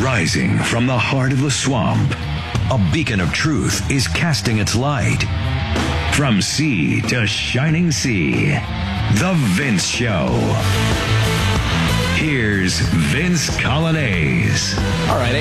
Rising from the heart of the swamp, a beacon of truth is casting its light. From sea to shining sea, The Vince Show. Here's Vince Coglianese. All right,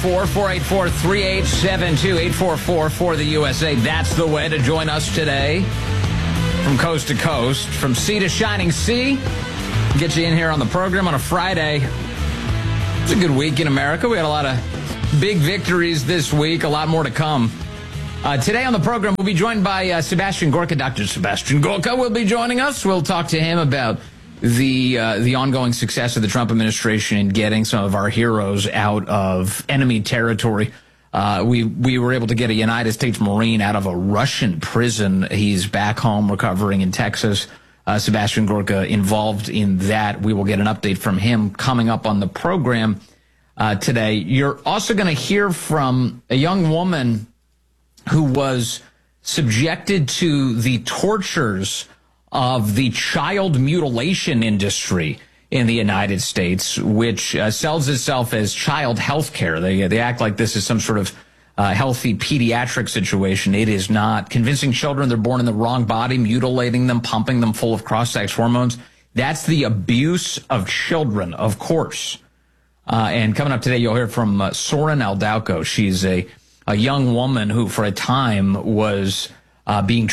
844-484-3872, 844 for the USA. That's the way to join us today. From coast to coast, from sea to shining sea. Get you in here on the program on a Friday. It's a good week in America. We had a lot of big victories this week, a lot more to come. Today on the program, we'll be joined by Sebastian Gorka. Dr. Sebastian Gorka will be joining us. We'll talk to him about the ongoing success of the Trump administration in getting some of our heroes out of enemy territory. We were able to get a United States Marine out of a Russian prison. He's back home recovering in Texas. Sebastian Gorka involved in that. We will get an update from him coming up on the program today. You're also going to hear from a young woman who was subjected to the tortures of the child mutilation industry in the United States, which sells itself as child health care. They act like this is some sort of healthy pediatric situation. It is not. Convincing children they're born in the wrong body, mutilating them, pumping them full of cross-sex hormones. That's the abuse of children, of course. And coming up today, you'll hear from Soren Aldauco. She's a young woman who, for a time, was being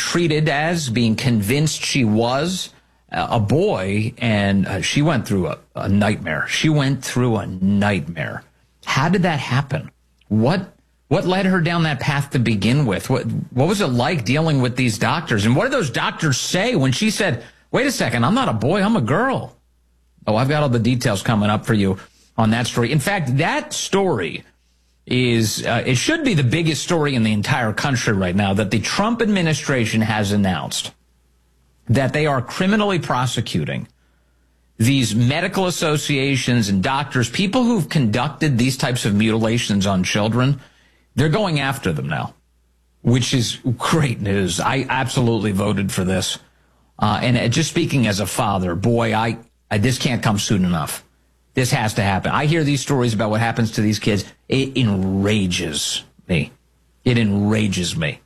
convinced she was a boy, and she went through a nightmare. She went through a nightmare. How did that happen? What led her down that path to begin with? What was it like dealing with these doctors? And what did those doctors say when she said, wait a second, I'm not a boy, I'm a girl? Oh, I've got all the details coming up for you on that story. In fact, that story is, it should be the biggest story in the entire country right now, that the Trump administration has announced that they are criminally prosecuting these medical associations and doctors, people who've conducted these types of mutilations on children. They're going after them now, which is great news. I absolutely voted for this. And just speaking as a father, boy, this can't come soon enough. This has to happen. I hear these stories about what happens to these kids. It enrages me. It enrages me.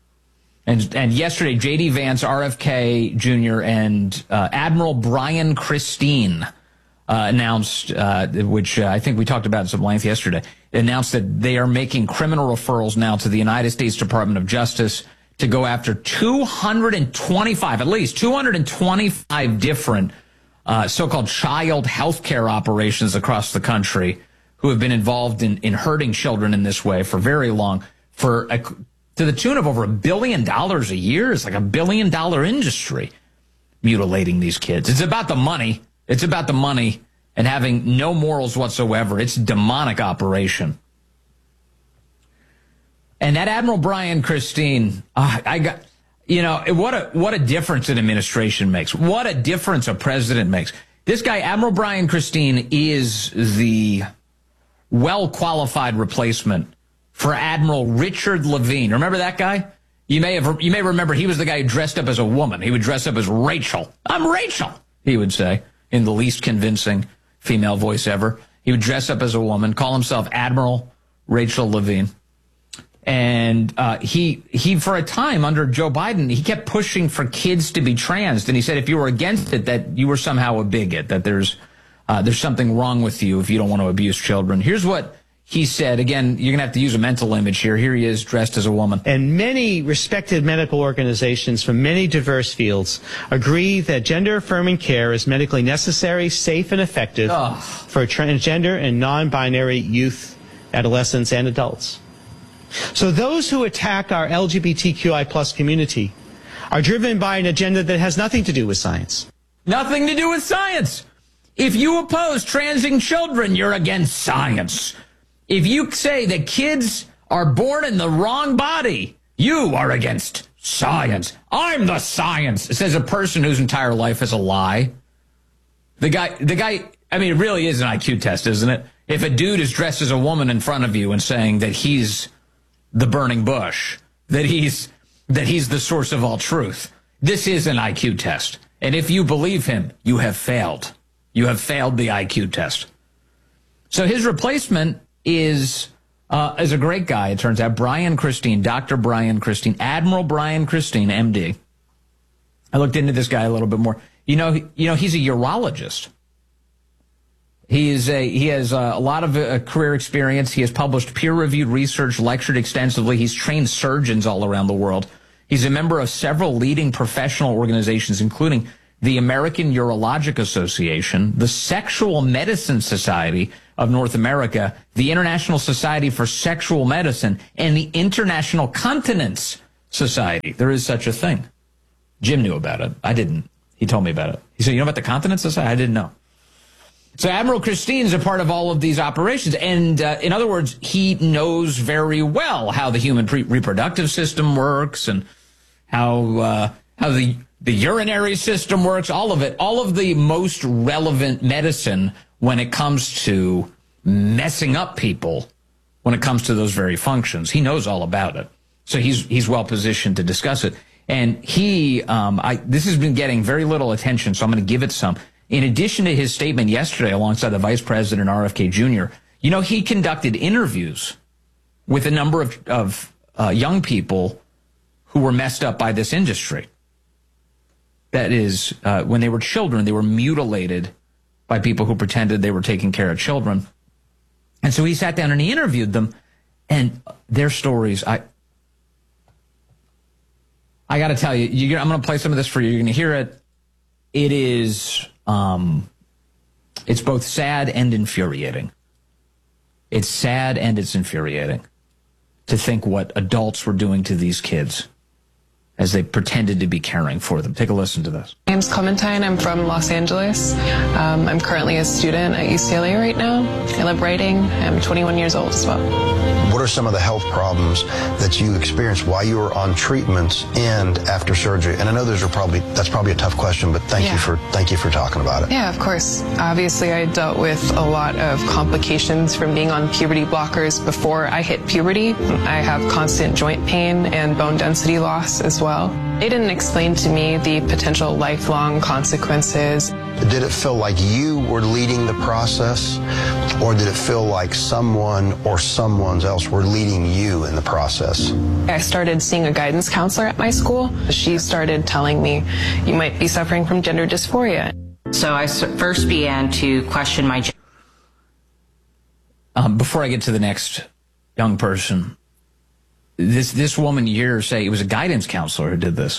And yesterday, J.D. Vance, RFK Jr., and Admiral Brian Christine announced, which I think we talked about in some length yesterday, announced that they are making criminal referrals now to the United States Department of Justice to go after 225, at least 225 different so-called child health care operations across the country who have been involved in hurting children in this way for very long, to the tune of over $1 billion a year. It's like $1 billion industry mutilating these kids. It's about the money. It's about the money and having no morals whatsoever. It's a demonic operation. And that Admiral Brian Christine, what a difference an administration makes. What a difference a president makes. This guy, Admiral Brian Christine, is the well-qualified replacement for Admiral Richard Levine. Remember that guy? You may remember he was the guy who dressed up as a woman. He would dress up as Rachel. I'm Rachel, he would say, in the least convincing female voice ever. He would dress up as a woman, call himself Admiral Rachel Levine. And he for a time under Joe Biden, he kept pushing for kids to be trans. And he said if you were against it, that you were somehow a bigot, that there's something wrong with you if you don't want to abuse children. Here's what he said. Again, you're going to have to use a mental image here. Here he is dressed as a woman. And many respected medical organizations from many diverse fields agree that gender-affirming care is medically necessary, safe, and effective for transgender and non-binary youth, adolescents, and adults. So those who attack our LGBTQI plus community are driven by an agenda that has nothing to do with science. Nothing to do with science. If you oppose transing children, you're against science. If you say that kids are born in the wrong body, you are against science. I'm the science, says a person whose entire life is a lie. The guy, I mean, it really is an IQ test, isn't it? If a dude is dressed as a woman in front of you and saying that he's the burning bush, that he's the source of all truth, this is an IQ test. And if you believe him, you have failed. You have failed the IQ test. So his replacement is a great guy, it turns out. Brian Christine, Dr. Brian Christine, Admiral Brian Christine, MD. I looked into this guy a little bit more. You know, he's a urologist. He has a lot of career experience. He has published peer-reviewed research, lectured extensively. He's trained surgeons all around the world. He's a member of several leading professional organizations, including the American Urologic Association, the Sexual Medicine Society of North America, the International Society for Sexual Medicine, and the International Continence Society. There is such a thing. Jim knew about it. I didn't. He told me about it. He said, you know about the Continence Society? I didn't know. So Admiral Christine is a part of all of these operations. And in other words, he knows very well how the human reproductive system works and how the urinary system works, all of it, all of the most relevant medicine when it comes to messing up people, when it comes to those very functions. He knows all about it. So he's well positioned to discuss it. And this has been getting very little attention, so I'm going to give it some. In addition to his statement yesterday alongside the Vice President RFK Jr., you know, he conducted interviews with a number of young people who were messed up by this industry. That is, when they were children, they were mutilated by people who pretended they were taking care of children. And so he sat down and he interviewed them, and their stories, I got to tell you, I'm going to play some of this for you. You're going to hear it. It is, it's both sad and infuriating. It's sad and it's infuriating to think what adults were doing to these kids as they pretended to be caring for them. Take a listen to this. My name's Clementine. I'm from Los Angeles. I'm currently a student at UCLA right now. I love writing. I'm 21 years old as well. What are some of the health problems that you experienced while you were on treatments and after surgery? And I know that's probably a tough question, but thank you for talking about it. Yeah, of course. Obviously, I dealt with a lot of complications from being on puberty blockers before I hit puberty. I have constant joint pain and bone density loss as well. They didn't explain to me the potential lifelong consequences. Did it feel like you were leading the process, or did it feel like someone or someone else were leading you in the process? I started seeing a guidance counselor at my school. She started telling me, you might be suffering from gender dysphoria. So I first began to question my gender. Before I get to the next young person, this woman you hear her say it was a guidance counselor who did this.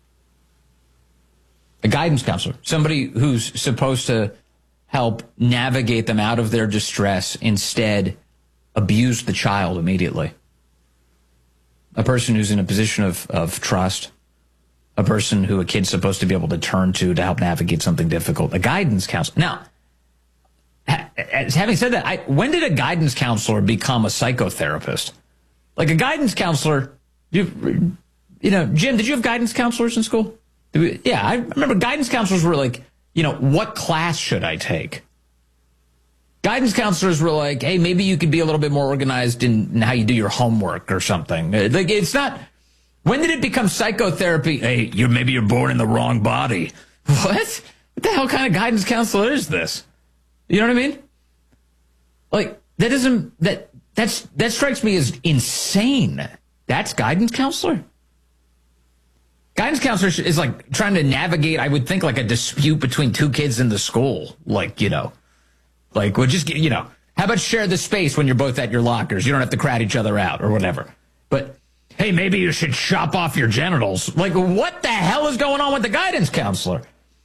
A guidance counselor, somebody who's supposed to help navigate them out of their distress, instead abused the child immediately. A person who's in a position of trust, a person who a kid's supposed to be able to turn to help navigate something difficult, a guidance counselor. Now, having said that, when did a guidance counselor become a psychotherapist? Like a guidance counselor, you know, Jim, did you have guidance counselors in school? Yeah, I remember guidance counselors were like, you know, what class should I take? Guidance counselors were like, hey, maybe you could be a little bit more organized in how you do your homework or something. Like, it's not, when did it become psychotherapy? Hey, maybe you're born in the wrong body. What the hell kind of guidance counselor is this? You know what I mean? Like, that strikes me as insane. That's guidance counselor? Guidance counselor is like trying to navigate, I would think, like a dispute between two kids in the school. Like, you know, like, well, just, you know, how about share the space when you're both at your lockers? You don't have to crowd each other out or whatever. But, hey, maybe you should chop off your genitals. Like, what the hell is going on with the guidance counselor?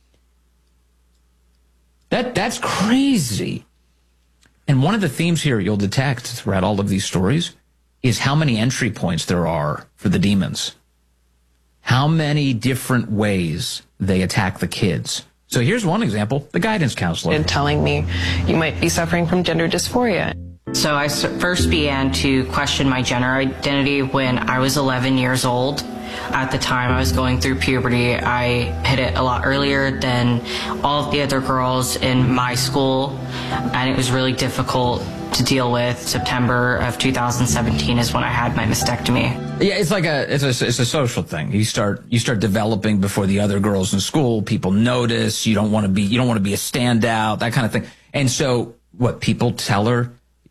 That's crazy. And one of the themes here you'll detect throughout all of these stories is how many entry points there are for the demons. How many different ways they attack the kids. So here's one example, the guidance counselor. And telling me, you might be suffering from gender dysphoria. So I first began to question my gender identity when I was 11 years old. At the time I was going through puberty, I hit it a lot earlier than all of the other girls in my school, and it was really difficult to deal with. September of 2017 is when I had my mastectomy. Yeah, it's like it's a social thing. You start developing before the other girls in school. People notice. You don't want to be a standout, that kind of thing. And so what people tell her,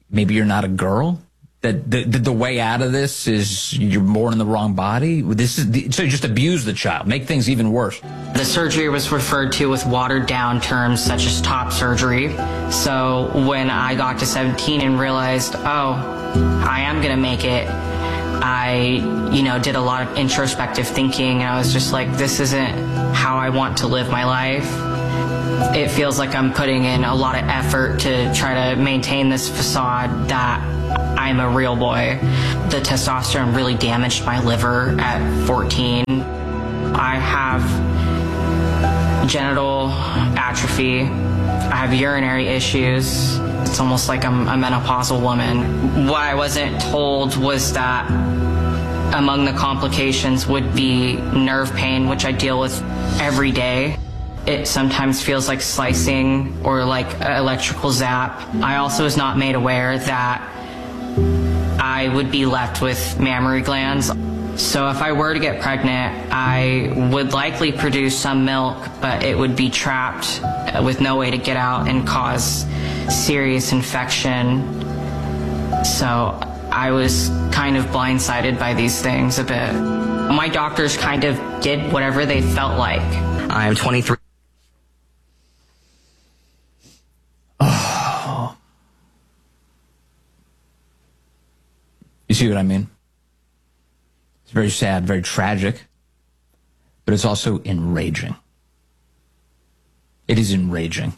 maybe you're not a girl? That the way out of this is you're born in the wrong body? So you just abuse the child, make things even worse. The surgery was referred to with watered down terms such as top surgery. So when I got to 17 and realized, I am going to make it, I, did a lot of introspective thinking. I was just like, this isn't how I want to live my life. It feels like I'm putting in a lot of effort to try to maintain this facade that I'm a real boy. The testosterone really damaged my liver at 14. I have genital atrophy. I have urinary issues. It's almost like I'm a menopausal woman. What I wasn't told was that among the complications would be nerve pain, which I deal with every day. It sometimes feels like slicing or like an electrical zap. I also was not made aware that I would be left with mammary glands. So if I were to get pregnant, I would likely produce some milk, but it would be trapped with no way to get out and cause serious infection. So I was kind of blindsided by these things a bit. My doctors kind of did whatever they felt like. I'm 23. You see what I mean? It's very sad, very tragic, but it's also enraging. It is enraging.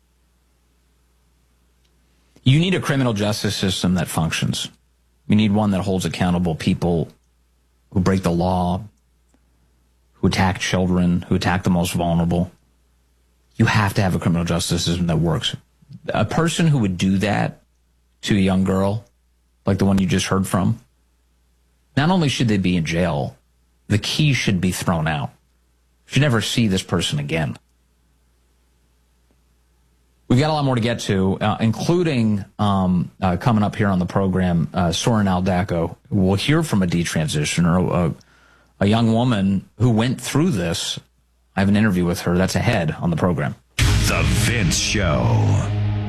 You need a criminal justice system that functions. You need one that holds accountable people who break the law, who attack children, who attack the most vulnerable. You have to have a criminal justice system that works. A person who would do that to a young girl, like the one you just heard from, not only should they be in jail, the key should be thrown out. You should never see this person again. We've got a lot more to get to, including coming up here on the program, Soren Aldaco. We'll hear from a detransitioner, a young woman who went through this. I have an interview with her. That's ahead on the program. The Vince Show.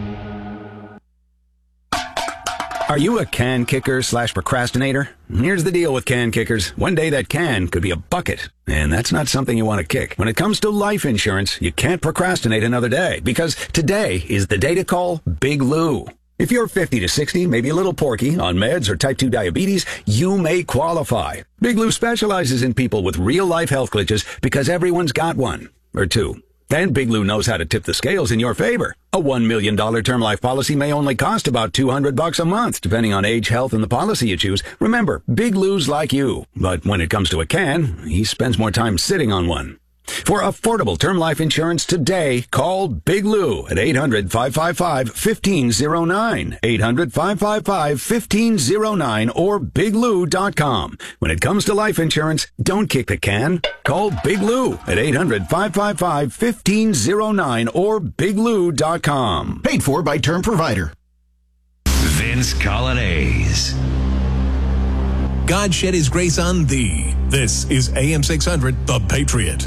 Are you a can kicker / procrastinator? Here's the deal with can kickers. One day that can could be a bucket, and that's not something you want to kick. When it comes to life insurance, you can't procrastinate another day, because today is the day to call Big Lou. If you're 50 to 60, maybe a little porky, on meds or type 2 diabetes, you may qualify. Big Lou specializes in people with real-life health glitches because everyone's got one or two. And Big Lou knows how to tip the scales in your favor. A $1 million term life policy may only cost about $200 a month, depending on age, health, and the policy you choose. Remember, Big Lou's like you. But when it comes to a can, he spends more time sitting on one. For affordable term life insurance today, call Big Lou at 800-555-1509, 800-555-1509, or biglou.com. When it comes to life insurance, don't kick the can. Call Big Lou at 800-555-1509 or biglou.com. Paid for by Term Provider. Vince Colonnese. God shed his grace on thee. This is AM 600, The Patriot.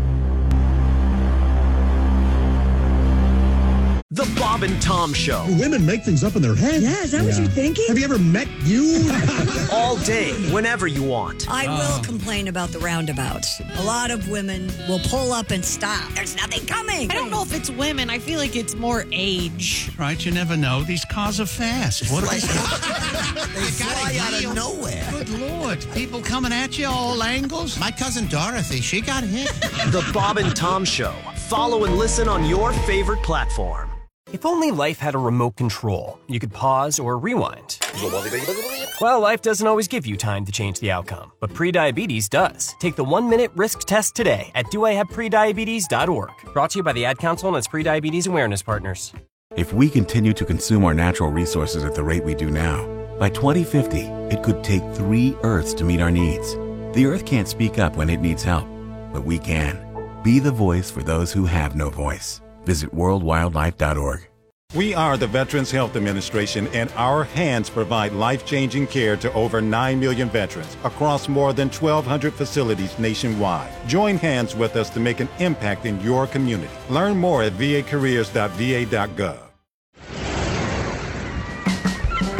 The Bob and Tom Show. Women make things up in their head. Yeah, is that what you're thinking? Have you ever met you? All day, whenever you want. I will complain about the roundabouts. A lot of women will pull up and stop. There's nothing coming. I don't know if it's women. I feel like it's more age. Right, you never know. These cars are fast. What They fly out of nowhere. Good Lord. People coming at you all angles. My cousin Dorothy, she got hit. The Bob and Tom Show. Follow and listen on your favorite platform. If only life had a remote control, you could pause or rewind. Well, life doesn't always give you time to change the outcome, but prediabetes does. Take the 1-minute risk test today at doihaveprediabetes.org. Brought to you by the Ad Council and its prediabetes awareness partners. If we continue to consume our natural resources at the rate we do now, by 2050, it could take 3 Earths to meet our needs. The Earth can't speak up when it needs help, but we can. Be the voice for those who have no voice. Visit worldwildlife.org. We are the Veterans Health Administration, and our hands provide life-changing care to over 9 million veterans across more than 1,200 facilities nationwide. Join hands with us to make an impact in your community. Learn more at vacareers.va.gov.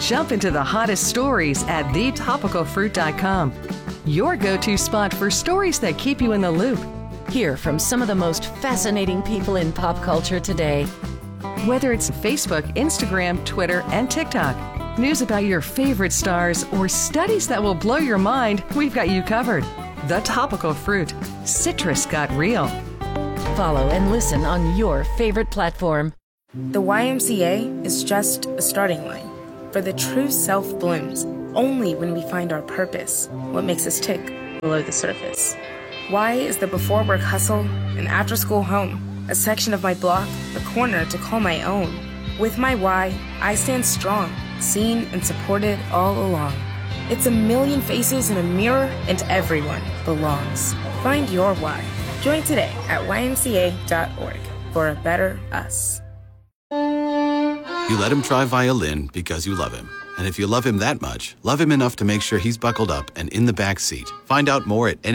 Jump into the hottest stories at thetopicalfruit.com. Your go-to spot for stories that keep you in the loop. Hear from some of the most fascinating people in pop culture today. Whether it's Facebook, Instagram, Twitter, and TikTok, news about your favorite stars, or studies that will blow your mind, we've got you covered. The Topical Fruit. Citrus got real. Follow and listen on your favorite platform. The YMCA is just a starting line, for the true self blooms only when we find our purpose, what makes us tick below the surface. Y is the before work hustle, an after school home, a section of my block, a corner to call my own. With my Y, I stand strong, seen and supported all along. It's a million faces in a mirror, and everyone belongs. Find your why. Join today at ymca.org for a better us. You let him try violin because you love him. And if you love him that much, love him enough to make sure he's buckled up and in the back seat. Find out more at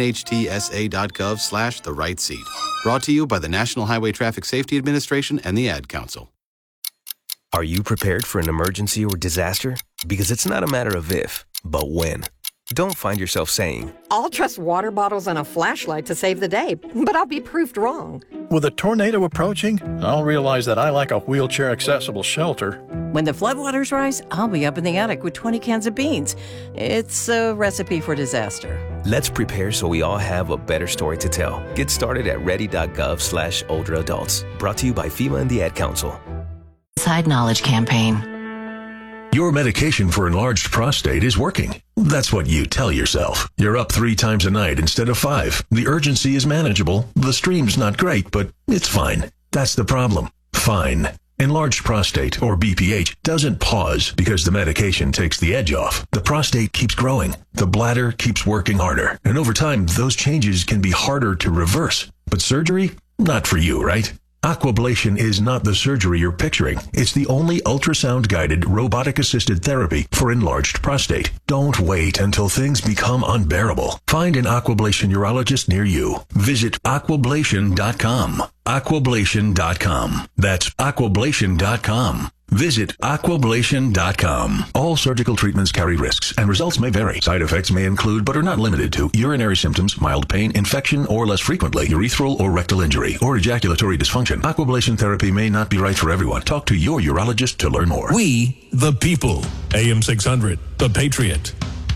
nhtsa.gov/the-right-seat. Brought to you by the National Highway Traffic Safety Administration and the Ad Council. Are you prepared for an emergency or disaster? Because it's not a matter of if, but when. Don't find yourself saying, I'll trust water bottles and a flashlight to save the day, but I'll be proved wrong. With a tornado approaching, I'll realize that I lack a wheelchair-accessible shelter. When the floodwaters rise, I'll be up in the attic with 20 cans of beans. It's a recipe for disaster. Let's prepare so we all have a better story to tell. Get started at ready.gov/older adults. Brought to you by FEMA and the Ad Council. Inside Knowledge Campaign. Your medication for enlarged prostate is working. That's what you tell yourself. You're up 3 times a night instead of 5. The urgency is manageable. The stream's not great, but it's fine. That's the problem. Fine. Enlarged prostate, or BPH, doesn't pause because the medication takes the edge off. The prostate keeps growing. The bladder keeps working harder. And over time, those changes can be harder to reverse. But surgery? Not for you, right? Aquablation is not the surgery you're picturing. It's the only ultrasound-guided, robotic-assisted therapy for enlarged prostate. Don't wait until things become unbearable. Find an Aquablation urologist near you. Visit aquablation.com. Aquablation.com. That's aquablation.com. Visit aquablation.com. All surgical treatments carry risks, and results may vary. Side effects may include, but are not limited to, urinary symptoms, mild pain, infection, or less frequently, urethral or rectal injury, or ejaculatory dysfunction. Aquablation therapy may not be right for everyone. Talk to your urologist to learn more. We, the people. AM 600, The Patriot.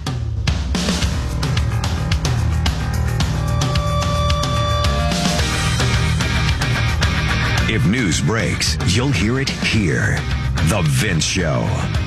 If news breaks, you'll hear it here. The Vince Show.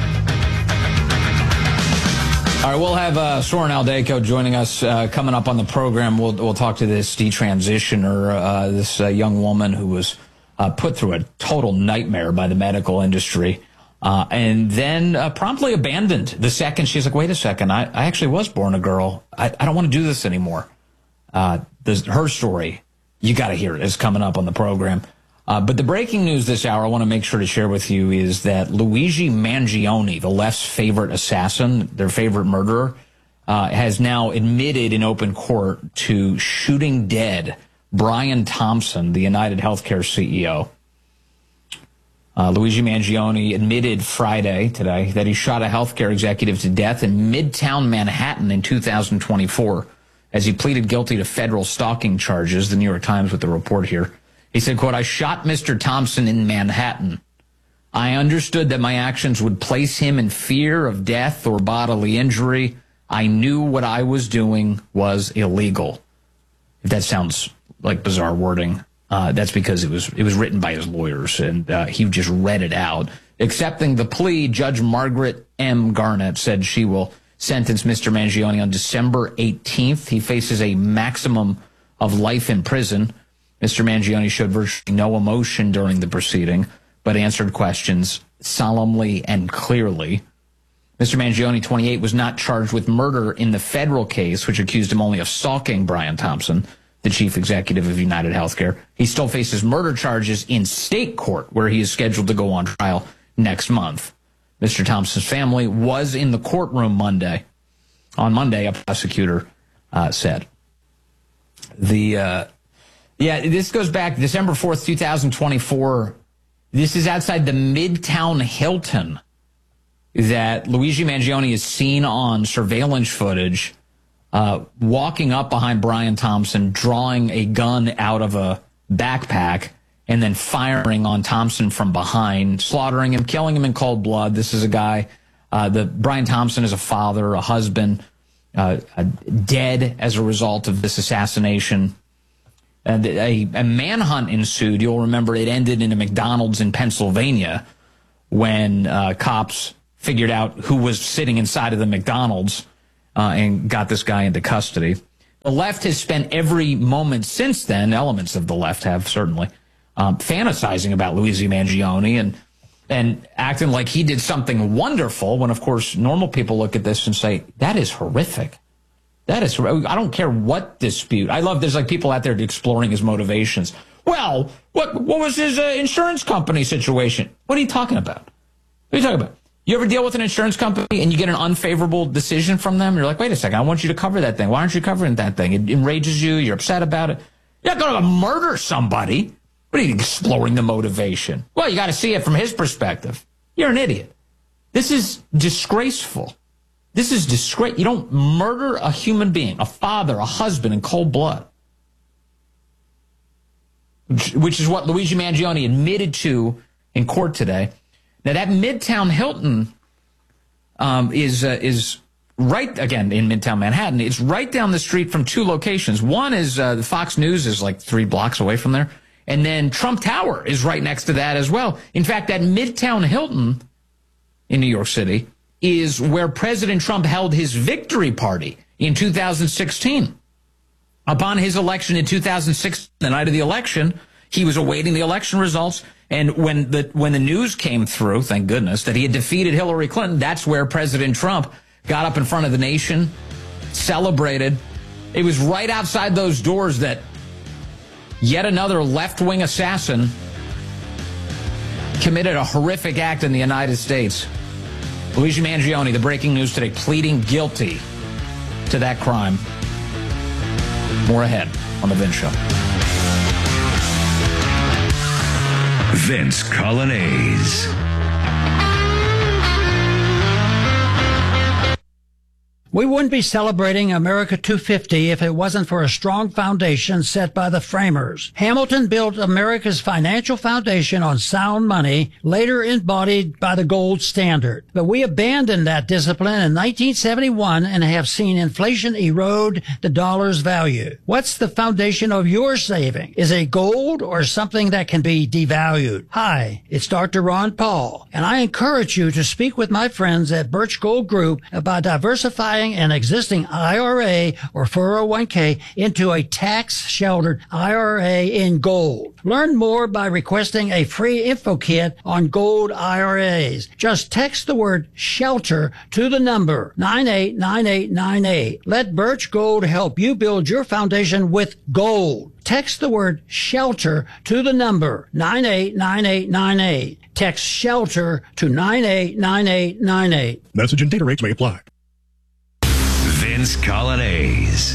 All right, we'll have Soren Aldeco joining us coming up on the program. We'll talk to this detransitioner, this young woman who was put through a total nightmare by the medical industry, and then promptly abandoned the second she's like, wait a second, I actually was born a girl. I don't want to do this anymore. Her story, you got to hear it, is coming up on the program. But the breaking news this hour I want to make sure to share with you is that Luigi Mangione, the left's favorite assassin, their favorite murderer, has now admitted in open court to shooting dead Brian Thompson, the United Healthcare CEO. Luigi Mangione admitted Friday, today, that he shot a healthcare executive to death in Midtown Manhattan in 2024 as he pleaded guilty to federal stalking charges, the New York Times with the report here. He said, quote, I shot Mr. Thompson in Manhattan. I understood that my actions would place him in fear of death or bodily injury. I knew what I was doing was illegal. If that sounds like bizarre wording, that's because it was written by his lawyers, and he just read it out. Accepting the plea, Judge Margaret M. Garnett said she will sentence Mr. Mangione on December 18th. He faces a maximum of life in prison. Mr. Mangione showed virtually no emotion during the proceeding, but answered questions solemnly and clearly. Mr. Mangione, 28, was not charged with murder in the federal case, which accused him only of stalking Brian Thompson, the chief executive of United Healthcare. He still faces murder charges in state court, where he is scheduled to go on trial next month. Mr. Thompson's family was in the courtroom Monday. On Monday, a prosecutor said. This goes back December 4th, 2024. This is outside the Midtown Hilton. that Luigi Mangione is seen on surveillance footage walking up behind Brian Thompson, drawing a gun out of a backpack, and then firing on Thompson from behind, slaughtering him, killing him in cold blood. This is a guy, Brian Thompson is a father, a husband, dead as a result of this assassination. A manhunt ensued. You'll remember it ended in a McDonald's in Pennsylvania when cops figured out who was sitting inside of the McDonald's and got this guy into custody. The left has spent every moment since then, elements of the left have certainly, fantasizing about Luigi Mangione and acting like he did something wonderful when, of course, normal people look at this and say, that is horrific. That is, I don't care what dispute. I love there's like people out there exploring his motivations. Well, what was his insurance company situation? What are you talking about? What are you talking about? You ever deal with an insurance company and you get an unfavorable decision from them? You're like, wait a second, I want you to cover that thing. Why aren't you covering that thing? It enrages you. You're upset about it. You're not going to murder somebody. What are you exploring the motivation? Well, you got to see it from his perspective. You're an idiot. This is disgraceful. This is disgrace. You don't murder a human being, a father, a husband in cold blood, which is what Luigi Mangione admitted to in court today. Now, that Midtown Hilton is right, again, in Midtown Manhattan. It's right down the street from two locations. One is the Fox News is like 3 blocks away from there. And then Trump Tower is right next to that as well. In fact, that Midtown Hilton in New York City is where President Trump held his victory party in 2016. Upon his election in 2006, the night of the election, he was awaiting the election results. And when the news came through, thank goodness, that he had defeated Hillary Clinton, that's where President Trump got up in front of the nation, celebrated. It was right outside those doors that yet another left-wing assassin committed a horrific act in the United States. Luigi Mangione, the breaking news today, pleading guilty to that crime. More ahead on The Vince Show. Vince Colonnese. We wouldn't be celebrating America 250 if it wasn't for a strong foundation set by the framers. Hamilton built America's financial foundation on sound money, later embodied by the gold standard. But we abandoned that discipline in 1971 and have seen inflation erode the dollar's value. What's the foundation of your saving? Is it gold or something that can be devalued? Hi, it's Dr. Ron Paul, and I encourage you to speak with my friends at Birch Gold Group about diversifying an existing IRA or 401k into a tax-sheltered IRA in gold. Learn more by requesting a free info kit on gold IRAs. Just text the word SHELTER to the number 989898. Let Birch Gold help you build your foundation with gold. Text the word SHELTER to the number 989898. Text SHELTER to 989898. Message and data rates may apply. Vince Colonnese.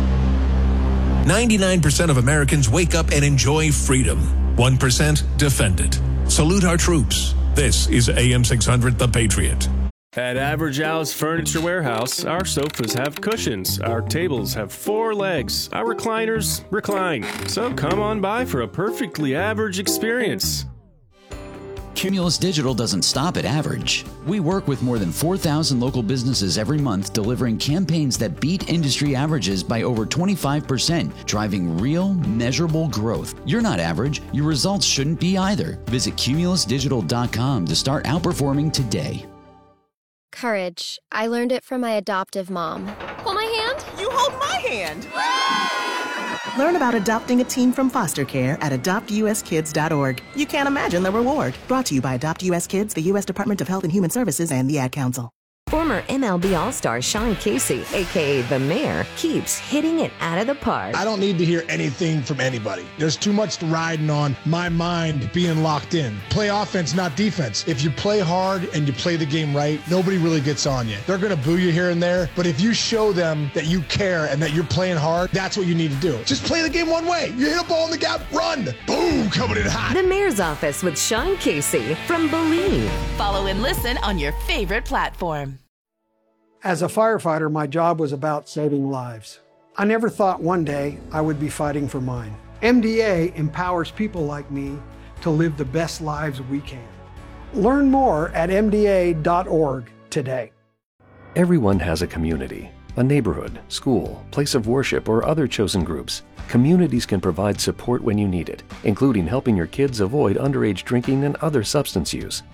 99% of Americans wake up and enjoy freedom. 1% defend it. Salute our troops. This is AM 600 The Patriot. At Average Al's Furniture Warehouse, our sofas have cushions, our tables have 4 legs, our recliners recline. So come on by for a perfectly average experience. Cumulus Digital doesn't stop at average. We work with more than 4,000 local businesses every month, delivering campaigns that beat industry averages by over 25%, driving real, measurable growth. You're not average. Your results shouldn't be either. Visit cumulusdigital.com to start outperforming today. Courage. I learned it from my adoptive mom. Hold my hand. You hold my hand. Learn about adopting a teen from foster care at adoptuskids.org. You can't imagine the reward. Brought to you by Adopt US Kids, the U.S. Department of Health and Human Services, and the Ad Council. Former MLB All-Star Sean Casey, a.k.a. The Mayor, keeps hitting it out of the park. I don't need to hear anything from anybody. There's too much riding on my mind being locked in. Play offense, not defense. If you play hard and you play the game right, nobody really gets on you. They're going to boo you here and there, but if you show them that you care and that you're playing hard, that's what you need to do. Just play the game one way. You hit a ball in the gap, run. Boom, coming in hot. The Mayor's Office with Sean Casey from Believe. Follow and listen on your favorite platform. As a firefighter, my job was about saving lives. I never thought one day I would be fighting for mine. MDA empowers people like me to live the best lives we can. Learn more at MDA.org today. Everyone has a community, a neighborhood, school, place of worship, or other chosen groups. Communities can provide support when you need it, including helping your kids avoid underage drinking and other substance use.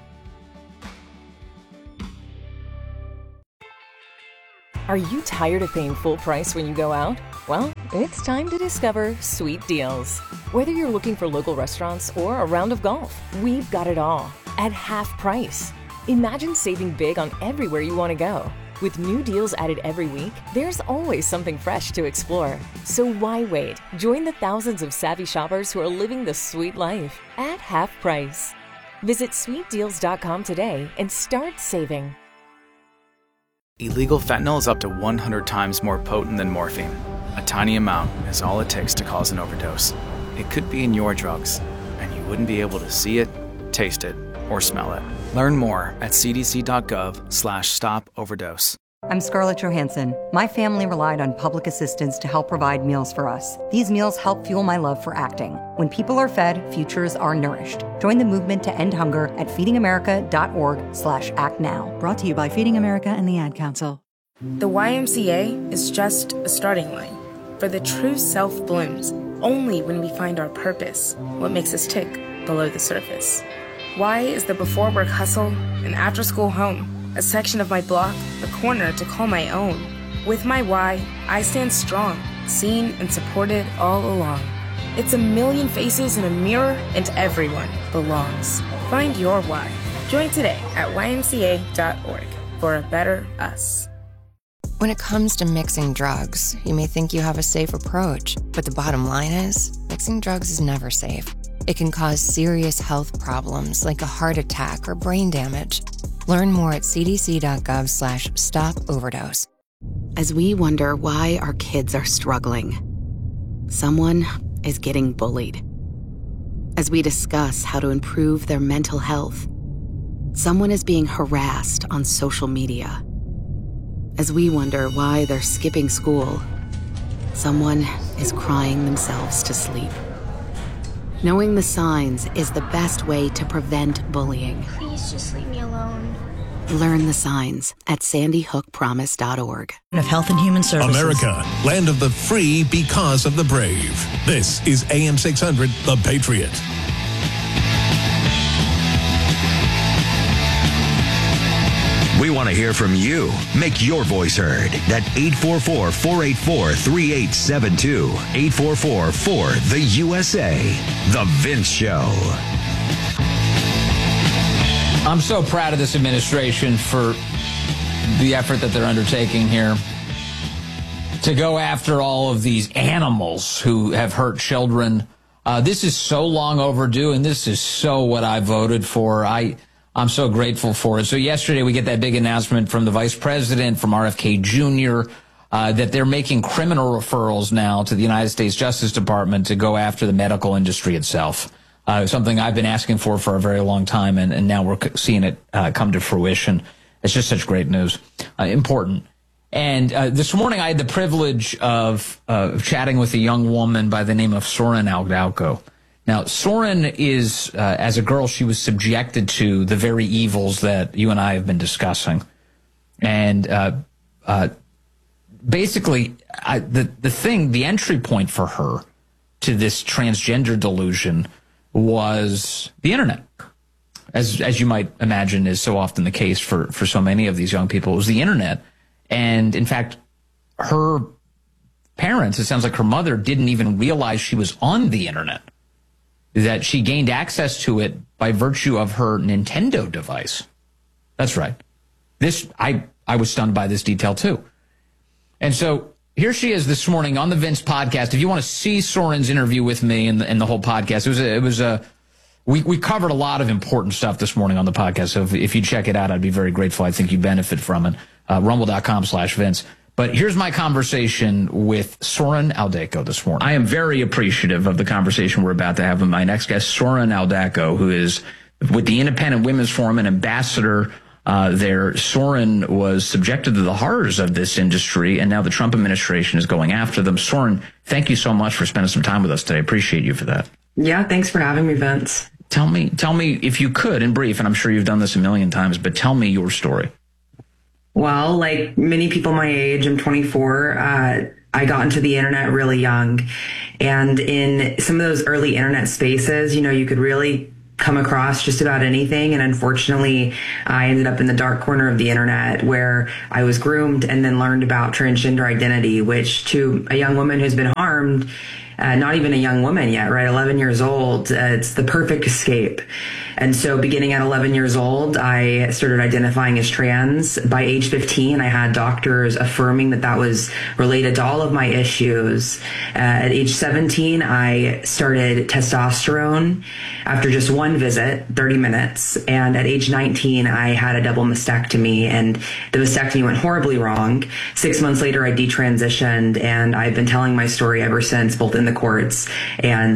Are you tired of paying full price when you go out? Well, it's time to discover Sweet Deals. Whether you're looking for local restaurants or a round of golf, we've got it all at half price. Imagine saving big on everywhere you want to go. With new deals added every week, there's always something fresh to explore. So why wait? Join the thousands of savvy shoppers who are living the sweet life at half price. Visit sweetdeals.com today and start saving. Illegal fentanyl is up to 100 times more potent than morphine. A tiny amount is all it takes to cause an overdose. It could be in your drugs, and you wouldn't be able to see it, taste it, or smell it. Learn more at cdc.gov/stop-overdose. I'm Scarlett Johansson. My family relied on public assistance to help provide meals for us. These meals help fuel my love for acting. When people are fed, futures are nourished. Join the movement to end hunger at feedingamerica.org/actnow. Brought to you by Feeding America and the Ad Council. The YMCA is just a starting line. For the true self blooms only when we find our purpose, what makes us tick below the surface. Y is the before work hustle and after school home. A section of my block, a corner to call my own. With my Y, I stand strong, seen and supported all along. It's a million faces in a mirror, and everyone belongs. Find your Y. Join today at ymca.org for a better us. When it comes to mixing drugs, you may think you have a safe approach, but the bottom line is, mixing drugs is never safe. It can cause serious health problems like a heart attack or brain damage. Learn more at cdc.gov/stop-overdose. As we wonder why our kids are struggling, someone is getting bullied. As we discuss how to improve their mental health, someone is being harassed on social media. As we wonder why they're skipping school, someone is crying themselves to sleep. Knowing the signs is the best way to prevent bullying. Please just leave me alone. Learn the signs at sandyhookpromise.org. Of Health and Human Services. America, land of the free because of the brave. This is AM 600, The Patriot. We want to hear from you. Make your voice heard at 844-484-3872. 844-4-THE-USA. The Vince Show. I'm so proud of this administration for the effort that they're undertaking here to go after all of these animals who have hurt children. This is so long overdue, and this is so what I voted for. I'm so grateful for it. So yesterday we get that big announcement from the vice president, from RFK Jr., that they're making criminal referrals now to the United States Justice Department to go after the medical industry itself. Something I've been asking for a very long time, and now we're seeing it come to fruition. It's just such great news. Important. And this morning I had the privilege of chatting with a young woman by the name of Soren Aldauco. Now, Soren is, as a girl, she was subjected to the very evils that you and I have been discussing. And basically, the entry point for her to this transgender delusion was the internet. As you might imagine is so often the case for so many of these young people, it was the internet. And in fact, her parents, it sounds like her mother, didn't even realize she was on the internet, that she gained access to it by virtue of her Nintendo device. That's right. I was stunned by this detail too. And so here she is this morning on the Vince podcast. If you want to see Soren's interview with me and the whole podcast, we covered a lot of important stuff this morning on the podcast. So if you check it out, I'd be very grateful. I think you benefit from it. Rumble.com/Vince. But here's my conversation with Soren Aldaco this morning. I am very appreciative of the conversation we're about to have with my next guest, Soren Aldaco, who is with the Independent Women's Forum, an ambassador there. Soren was subjected to the horrors of this industry, and now the Trump administration is going after them. Soren, thank you so much for spending some time with us today. I appreciate you for that. Yeah, thanks for having me, Vince. Tell me if you could, in brief, and I'm sure you've done this a million times, but tell me your story. Well, like many people my age, I'm 24. I got into the internet really young. And in some of those early internet spaces, you could really come across just about anything. And unfortunately, I ended up in the dark corner of the internet where I was groomed and then learned about transgender identity, which to a young woman who's been harmed, not even a young woman yet, right? 11 years old. It's the perfect escape. And so beginning at 11 years old, I started identifying as trans. By age 15, I had doctors affirming that was related to all of my issues. At age 17, I started testosterone after just one visit, 30 minutes. And at age 19, I had a double mastectomy, and the mastectomy went horribly wrong. 6 months later, I detransitioned, and I've been telling my story ever since, both in the courts and,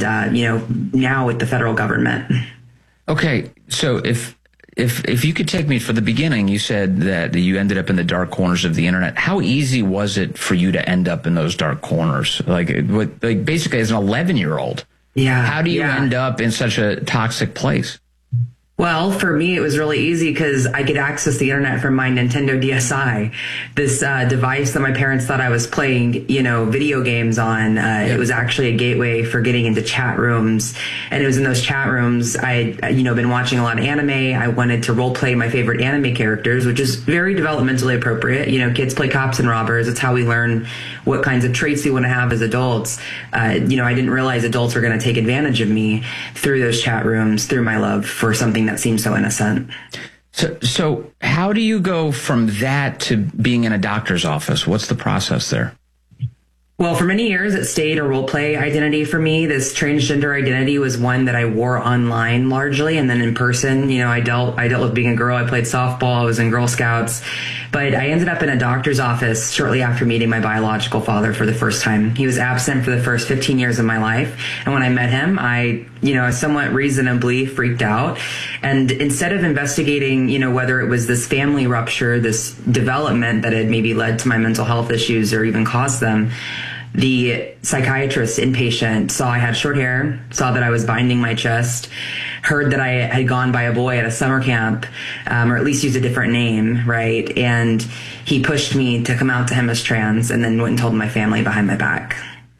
now with the federal government. Okay, so if you could take me for the beginning, you said that you ended up in the dark corners of the internet. How easy was it for you to end up in those dark corners? Like basically as an 11-year-old. Yeah. How do you end up in such a toxic place? Well, for me, it was really easy because I could access the internet from my Nintendo DSi, this device that my parents thought I was playing, video games on. It was actually a gateway for getting into chat rooms. And it was in those chat rooms I'd, been watching a lot of anime. I wanted to role play my favorite anime characters, which is very developmentally appropriate. Kids play cops and robbers. It's how we learn what kinds of traits we want to have as adults. I didn't realize adults were going to take advantage of me through those chat rooms, through my love for something that seems so innocent. So how do you go from that to being in a doctor's office? What's the process there? Well, for many years, it stayed a role play identity for me. This transgender identity was one that I wore online largely, and then in person, I dealt with being a girl. I played softball. I was in Girl Scouts, but I ended up in a doctor's office shortly after meeting my biological father for the first time. He was absent for the first 15 years of my life, and when I met him, I somewhat reasonably freaked out. And instead of investigating, whether it was this family rupture, this development that had maybe led to my mental health issues or even caused them, the psychiatrist inpatient saw I had short hair, saw that I was binding my chest, heard that I had gone by a boy at a summer camp, or at least used a different name, right? And he pushed me to come out to him as trans, and then went and told my family behind my back.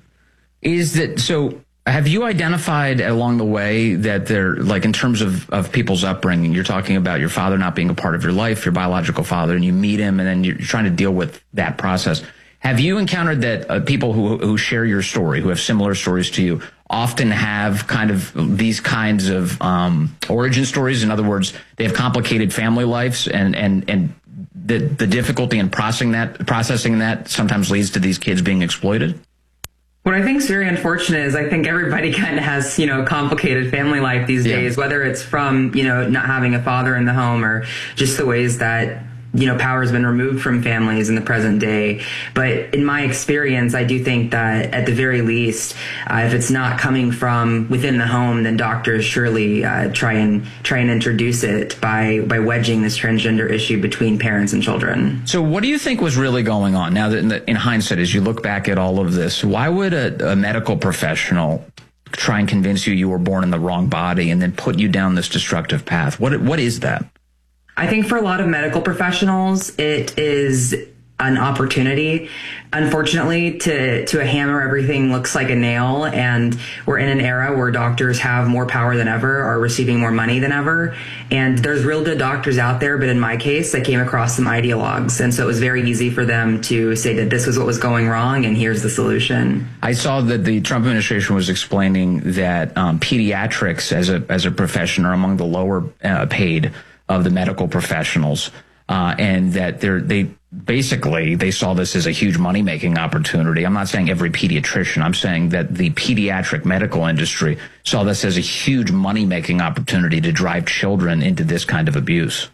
Have you identified along the way that they're, like, in terms of people's upbringing, you're talking about your father not being a part of your life, your biological father, and you meet him, and then you're trying to deal with that process. Have you encountered that people who share your story, who have similar stories to you, often have kind of these kinds of origin stories? In other words, they have complicated family lives, and the difficulty in processing that sometimes leads to these kids being exploited? What I think is very unfortunate is I think everybody kind of has, a complicated family life these days, whether it's from, not having a father in the home or just the ways that, power has been removed from families in the present day. But in my experience, I do think that at the very least, if it's not coming from within the home, then doctors surely try and introduce it by wedging this transgender issue between parents and children. So what do you think was really going on? Now that in hindsight, as you look back at all of this, why would a medical professional try and convince you were born in the wrong body and then put you down this destructive path? What is that? I think for a lot of medical professionals, it is an opportunity, unfortunately, to a hammer everything looks like a nail. And we're in an era where doctors have more power than ever, are receiving more money than ever. And there's real good doctors out there. But in my case, I came across some ideologues. And so it was very easy for them to say that this was what was going wrong, and here's the solution. I saw that the Trump administration was explaining that pediatrics as a profession are among the lower paid of the medical professionals. and that they saw this as a huge money-making opportunity. I'm not saying every pediatrician. I'm saying that the pediatric medical industry saw this as a huge money-making opportunity to drive children into this kind of abuse.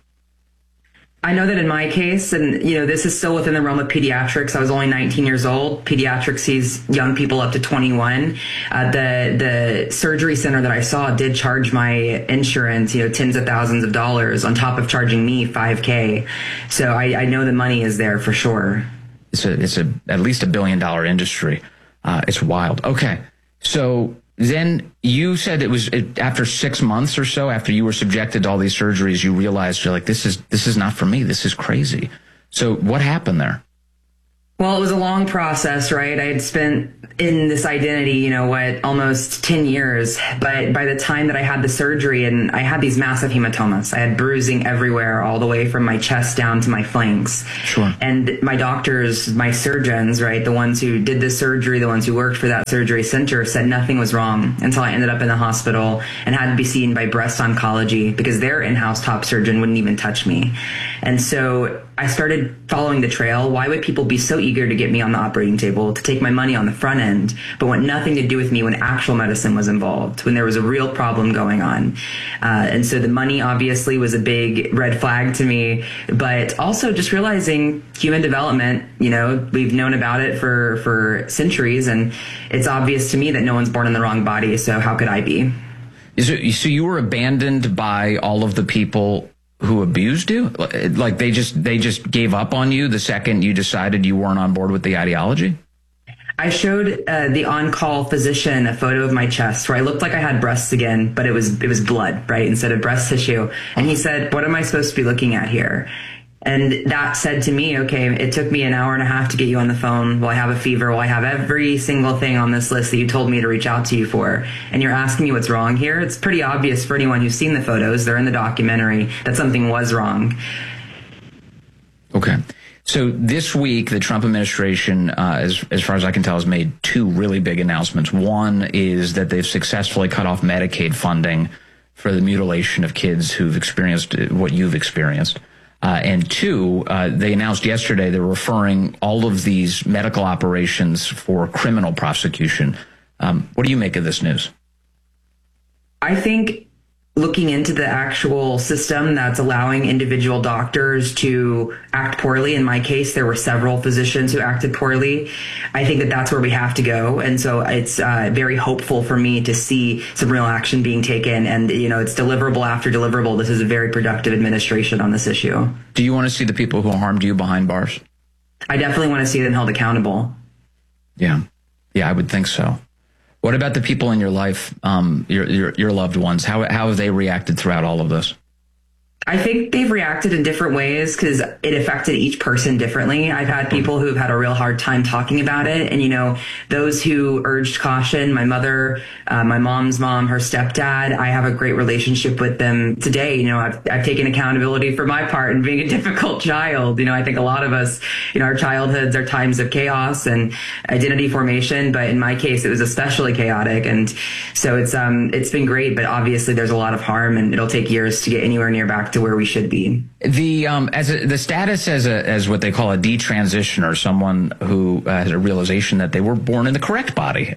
I know that in my case, and this is still within the realm of pediatrics. I was only 19 years old. Pediatrics sees young people up to 21. The surgery center that I saw did charge my insurance, tens of thousands of dollars on top of charging me $5,000. So I know the money is there for sure. It's at least $1 billion industry. It's wild. Okay, so then you said it was after 6 months or so after you were subjected to all these surgeries, you realized you're like, this is not for me. This is crazy. So what happened there? Well, it was a long process, right? I had spent in this identity, almost 10 years. But by the time that I had the surgery, and I had these massive hematomas, I had bruising everywhere, all the way from my chest down to my flanks. Sure. And my doctors, my surgeons, right, the ones who did the surgery, the ones who worked for that surgery center, said nothing was wrong until I ended up in the hospital and had to be seen by breast oncology because their in-house top surgeon wouldn't even touch me. And so I started following the trail. Why would people be so eager to get me on the operating table, to take my money on the front end, but want nothing to do with me when actual medicine was involved, when there was a real problem going on? And so the money obviously was a big red flag to me, but also just realizing human development, we've known about it for centuries, and it's obvious to me that no one's born in the wrong body, so how could I be? So you were abandoned by all of the people who abused you? Like they just gave up on you the second you decided you weren't on board with the ideology? I showed the on-call physician a photo of my chest where I looked like I had breasts again, but it was blood, right, instead of breast tissue. And he said, "What am I supposed to be looking at here?" And that said to me, okay, it took me an hour and a half to get you on the phone. Well, I have a fever. Well, I have every single thing on this list that you told me to reach out to you for. And you're asking me what's wrong here? It's pretty obvious for anyone who's seen the photos. They're in the documentary that something was wrong. Okay. So this week, the Trump administration, as far as I can tell, has made two really big announcements. One is that they've successfully cut off Medicaid funding for the mutilation of kids who've experienced what you've experienced. And two, they announced yesterday they're referring all of these medical operations for criminal prosecution. What do you make of this news? I think looking into the actual system that's allowing individual doctors to act poorly. In my case, there were several physicians who acted poorly. I think that that's where we have to go. And so it's very hopeful for me to see some real action being taken. And, it's deliverable after deliverable. This is a very productive administration on this issue. Do you want to see the people who harmed you behind bars? I definitely want to see them held accountable. Yeah, I would think so. What about the people in your life, your loved ones? How have they reacted throughout all of this? I think they've reacted in different ways because it affected each person differently. I've had people who've had a real hard time talking about it. And, those who urged caution, my mother, my mom's mom, her stepdad, I have a great relationship with them today. I've taken accountability for my part in being a difficult child. I think a lot of us, our childhoods are times of chaos and identity formation. But in my case, it was especially chaotic. And so it's been great. But obviously there's a lot of harm and it'll take years to get anywhere near back to where we should be. The status as what they call a detransitioner, someone who has a realization that they were born in the correct body,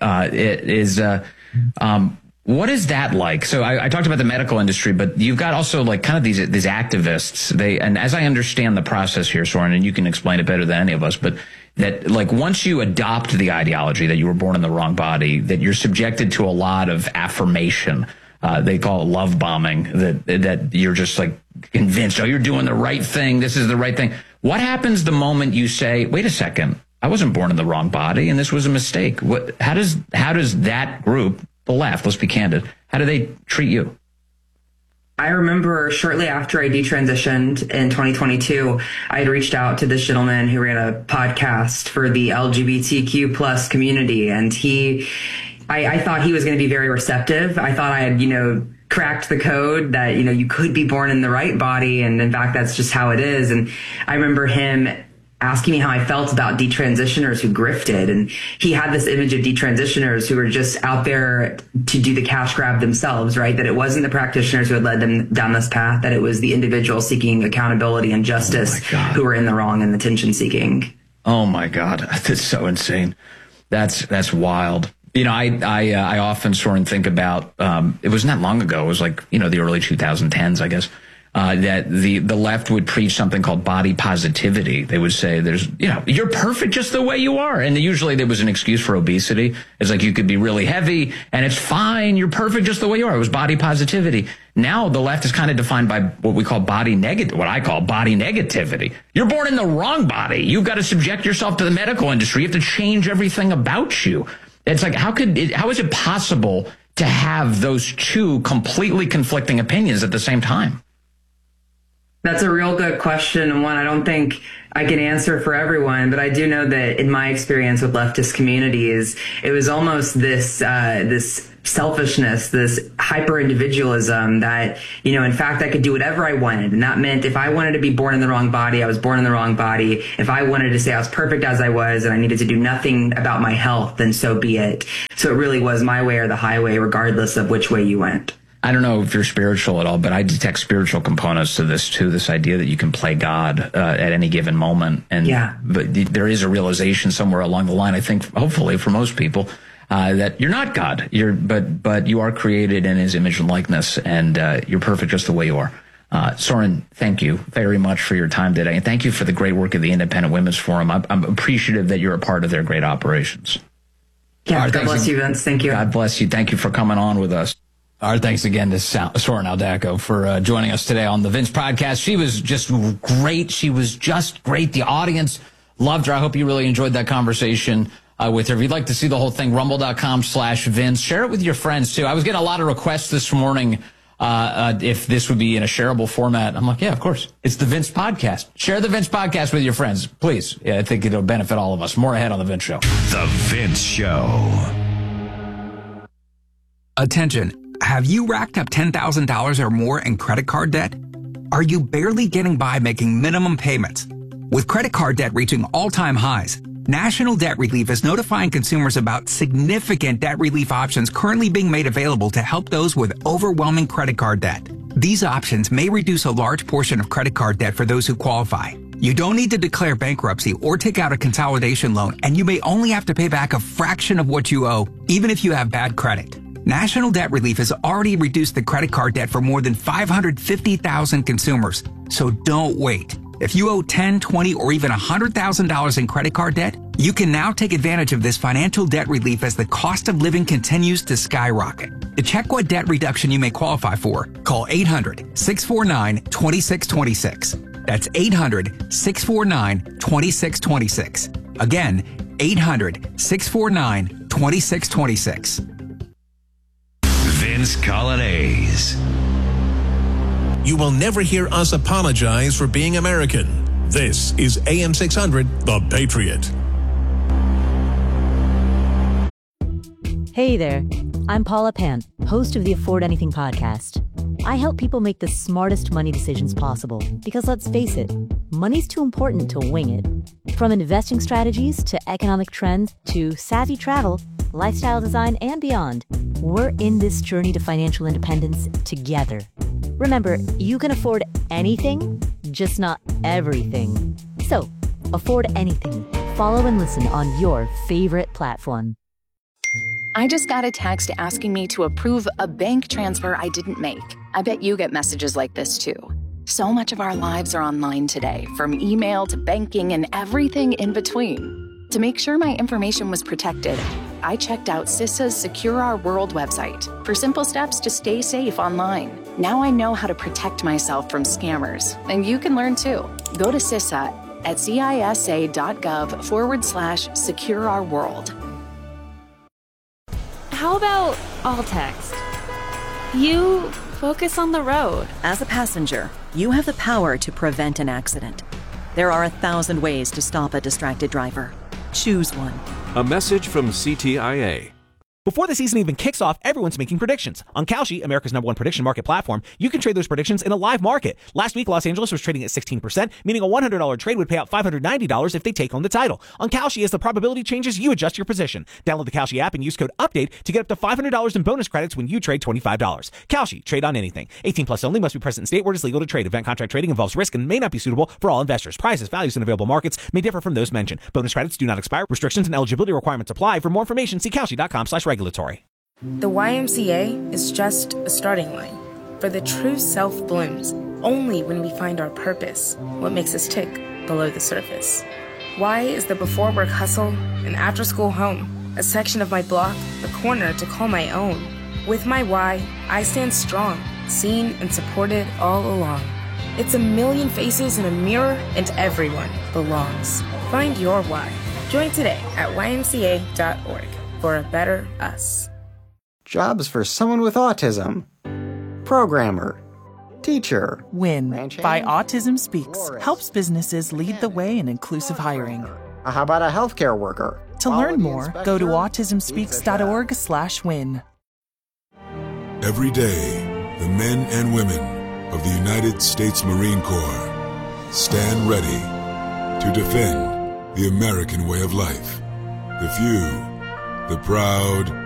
what is that like? So I talked about the medical industry, but you've got also like kind of these activists. And as I understand the process here, Soren, and you can explain it better than any of us, but that like once you adopt the ideology that you were born in the wrong body, that you're subjected to a lot of affirmation. They call it love bombing, that you're just like convinced, you're doing the right thing. This is the right thing. What happens the moment you say, wait a second, I wasn't born in the wrong body and this was a mistake? How does that group, the left, let's be candid, how do they treat you? I remember shortly after I detransitioned in 2022, I had reached out to this gentleman who ran a podcast for the LGBTQ plus community. And I thought he was going to be very receptive. I thought I had, cracked the code that, you could be born in the right body. And in fact, that's just how it is. And I remember him asking me how I felt about detransitioners who grifted. And he had this image of detransitioners who were just out there to do the cash grab themselves, right? That it wasn't the practitioners who had led them down this path, that it was the individual seeking accountability and justice who were in the wrong and attention seeking. Oh my God. That's so insane. That's wild. You know, I often sort of think about, it wasn't that long ago. It was like, you know, the early 2010s, I guess. That the left would preach something called body positivity. They would say you're perfect just the way you are. And usually there was an excuse for obesity. It's like you could be really heavy and it's fine. You're perfect just the way you are. It was body positivity. Now the left is kind of defined by what I call body negativity. You're born in the wrong body. You've got to subject yourself to the medical industry. You have to change everything about you. It's like, how is it possible to have those two completely conflicting opinions at the same time? That's a real good question, and one I don't think I can answer for everyone, but I do know that in my experience with leftist communities, it was almost this selfishness, this hyper-individualism that, you know, in fact, I could do whatever I wanted. And that meant if I wanted to be born in the wrong body, I was born in the wrong body. If I wanted to say I was perfect as I was and I needed to do nothing about my health, then so be it. So it really was my way or the highway, regardless of which way you went. I don't know if you're spiritual at all, but I detect spiritual components to this too. This idea that you can play God at any given moment, but there is a realization somewhere along the line. I think, hopefully, for most people, that you're not God. But you are created in His image and likeness, and you're perfect just the way you are. Soren, thank you very much for your time today, and thank you for the great work of the Independent Women's Forum. I'm appreciative that you're a part of their great operations. Yeah, God bless you, Vince. Thank you. God bless you. Thank you for coming on with us. Our thanks again to Soren Aldaco for joining us today on the Vince Podcast. She was just great. She was just great. The audience loved her. I hope you really enjoyed that conversation with her. If you'd like to see the whole thing, rumble.com/Vince. Share it with your friends, too. I was getting a lot of requests this morning if this would be in a shareable format. I'm like, yeah, of course. It's the Vince Podcast. Share the Vince Podcast with your friends, please. Yeah, I think it'll benefit all of us. More ahead on The Vince Show. The Vince Show. Attention. Have you racked up $10,000 or more in credit card debt? Are you barely getting by making minimum payments? With credit card debt reaching all-time highs, National Debt Relief is notifying consumers about significant debt relief options currently being made available to help those with overwhelming credit card debt. These options may reduce a large portion of credit card debt for those who qualify. You don't need to declare bankruptcy or take out a consolidation loan, and you may only have to pay back a fraction of what you owe, even if you have bad credit. National Debt Relief has already reduced the credit card debt for more than 550,000 consumers, so don't wait. If you owe $10,000, $20,000, or even $100,000 in credit card debt, you can now take advantage of this financial debt relief as the cost of living continues to skyrocket. To check what debt reduction you may qualify for, call 800-649-2626. That's 800-649-2626. Again, 800-649-2626. Vince Coglianese. You will never hear us apologize for being American. This is AM 600, The Patriot. Hey there, I'm Paula Pant, host of the Afford Anything podcast. I help people make the smartest money decisions possible because, let's face it, money's too important to wing it. From investing strategies to economic trends to savvy travel, lifestyle design, and beyond, we're in this journey to financial independence together. Remember, you can afford anything, just not everything. So, afford anything. Follow and listen on your favorite platform. I just got a text asking me to approve a bank transfer I didn't make. I bet you get messages like this too. So much of our lives are online today, from email to banking and everything in between. To make sure my information was protected, I checked out CISA's Secure Our World website for simple steps to stay safe online. Now I know how to protect myself from scammers, and you can learn too. Go to CISA at cisa.gov/Secure Our World. How about all text? You focus on the road. As a passenger, you have the power to prevent an accident. There are 1,000 ways to stop a distracted driver. Choose one. A message from CTIA. Before the season even kicks off, everyone's making predictions. On Kalshi, America's #1 prediction market platform, you can trade those predictions in a live market. Last week, Los Angeles was trading at 16%, meaning a $100 trade would pay out $590 if they take home the title. On Kalshi, as the probability changes, you adjust your position. Download the Kalshi app and use code UPDATE to get up to $500 in bonus credits when you trade $25. Kalshi, trade on anything. 18 plus only, must be present in state where it is legal to trade. Event contract trading involves risk and may not be suitable for all investors. Prices, values, and available markets may differ from those mentioned. Bonus credits do not expire. Restrictions and eligibility requirements apply. For more information, see Kalshi.com/regulatory. The YMCA is just a starting line, for the true self blooms only when we find our purpose, what makes us tick below the surface. Y is the before work hustle, an after school home, a section of my block, a corner to call my own. With my Y, I stand strong, seen and supported all along. It's a million faces in a mirror and everyone belongs. Find your Y. Join today at ymca.org for a better us. Jobs for someone with autism. Programmer. Teacher. WIN by Autism Speaks helps businesses lead the way in inclusive hiring. How about a healthcare worker? To learn more, go to autismspeaks.org/win. Every day, the men and women of the United States Marine Corps stand ready to defend the American way of life. The few, the proud,